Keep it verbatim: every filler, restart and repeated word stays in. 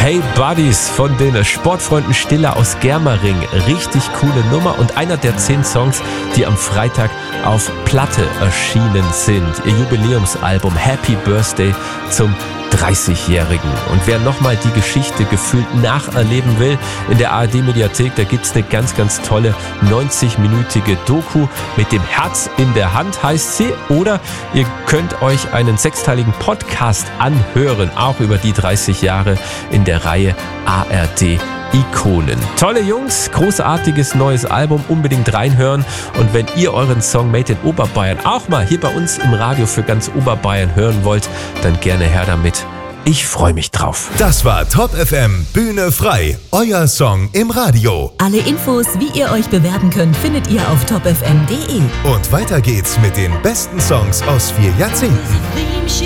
Hey Buddies von den Sportfreunden Stiller aus Germering. Richtig coole Nummer und einer der zehn Songs, die am Freitag auf Platte erschienen sind. Ihr Jubiläumsalbum Happy Birthday zum dreißigjährigen. Und wer nochmal die Geschichte gefühlt nacherleben will, in der A R D-Mediathek, da gibt's eine ganz, ganz tolle neunzig-minütige Doku mit dem Herz in der Hand, heißt sie. Oder ihr könnt euch einen sechsteiligen Podcast anhören, auch über die dreißig Jahre in der Reihe A R D Ikonen. Tolle Jungs, großartiges neues Album, unbedingt reinhören. Und wenn ihr euren Song Made in Oberbayern auch mal hier bei uns im Radio für ganz Oberbayern hören wollt, dann gerne her damit. Ich freue mich drauf. Das war Top F M Bühne frei, euer Song im Radio. Alle Infos, wie ihr euch bewerben könnt, findet ihr auf top f m punkt d e. Und weiter geht's mit den besten Songs aus vier Jahrzehnten.